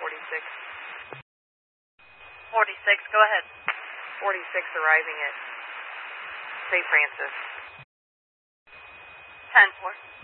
46. 46, go ahead. 46 arriving at St. Francis. 10-4.